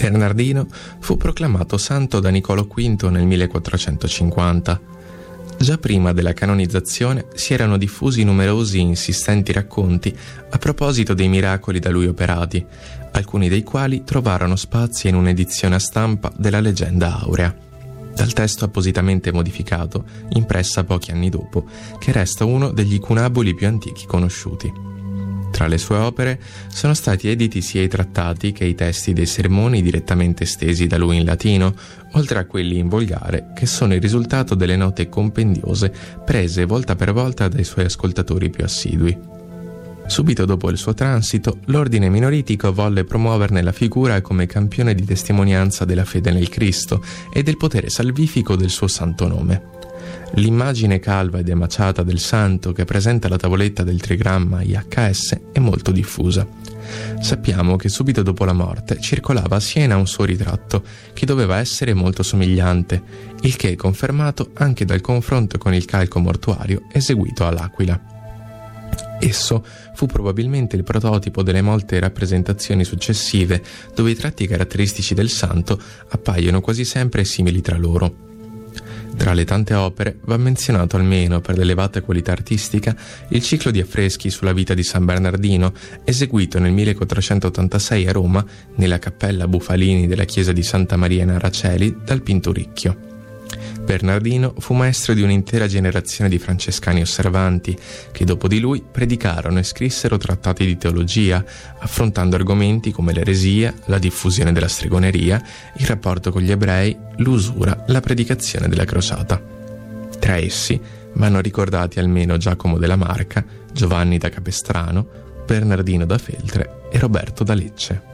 Bernardino fu proclamato santo da Niccolò V nel 1450. Già prima della canonizzazione si erano diffusi numerosi e insistenti racconti a proposito dei miracoli da lui operati, alcuni dei quali trovarono spazio in un'edizione a stampa della Leggenda Aurea, dal testo appositamente modificato, impressa pochi anni dopo, che resta uno degli incunaboli più antichi conosciuti. Tra le sue opere sono stati editi sia i trattati che i testi dei sermoni direttamente stesi da lui in latino, oltre a quelli in volgare, che sono il risultato delle note compendiose prese volta per volta dai suoi ascoltatori più assidui. Subito dopo il suo transito, l'ordine minoritico volle promuoverne la figura come campione di testimonianza della fede nel Cristo e del potere salvifico del suo santo nome. L'immagine calva ed emaciata del santo che presenta la tavoletta del trigramma IHS è molto diffusa. Sappiamo che subito dopo la morte circolava a Siena un suo ritratto, che doveva essere molto somigliante, il che è confermato anche dal confronto con il calco mortuario eseguito all'Aquila. Esso fu probabilmente il prototipo delle molte rappresentazioni successive, dove i tratti caratteristici del santo appaiono quasi sempre simili tra loro. Tra le tante opere va menzionato almeno per l'elevata qualità artistica il ciclo di affreschi sulla vita di San Bernardino, eseguito nel 1486 a Roma nella cappella Bufalini della chiesa di Santa Maria in Araceli dal Pinturicchio. Bernardino fu maestro di un'intera generazione di francescani osservanti che dopo di lui predicarono e scrissero trattati di teologia, affrontando argomenti come l'eresia, la diffusione della stregoneria, il rapporto con gli ebrei, l'usura, la predicazione della crociata. Tra essi vanno ricordati almeno Giacomo della Marca, Giovanni da Capestrano, Bernardino da Feltre e Roberto da Lecce.